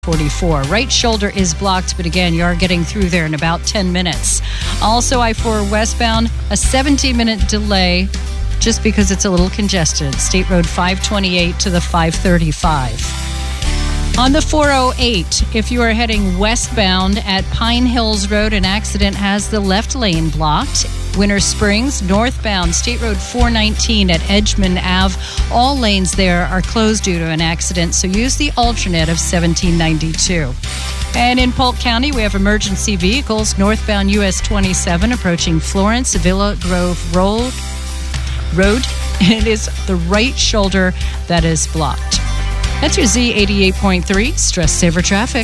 44. Right shoulder is blocked, but again, you are getting through there in about 10 minutes. Also, I-4 westbound, a 17-minute delay just because it's a little congested. State Road 528 to the 535. On the 408, if you are heading westbound at Pine Hills Road, an accident has the left lane blocked. Winter Springs, northbound, State Road 419 at Edgemond Ave. All lanes there are closed due to an accident, so use the alternate of 1792. And in Polk County, we have emergency vehicles northbound US 27 approaching Florence, Villa Grove Road. It is the right shoulder that is blocked. That's your Z88.3 Stress Saver Traffic.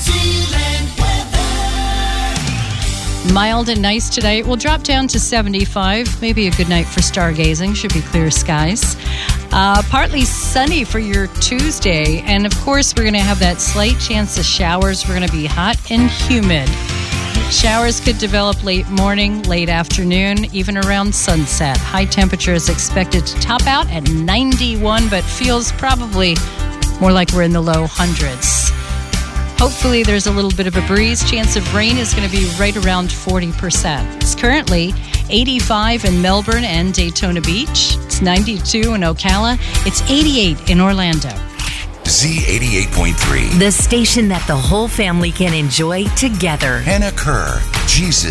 Mild and nice today. We'll drop down to 75. Maybe a good night for stargazing. Should be clear skies. Partly sunny for your Tuesday. And, of course, we're going to have that slight chance of showers. We're going to be hot and humid. Showers could develop late morning, late afternoon, even around sunset. High temperature is expected to top out at 91, but feels probably more like we're in the low hundreds. Hopefully there's a little bit of a breeze. Chance of rain is going to be right around 40%. It's currently 85 in Melbourne and Daytona Beach. It's 92 in Ocala. It's 88 in Orlando. Z88.3. The station that the whole family can enjoy together. Hannah Kerr, Jesus.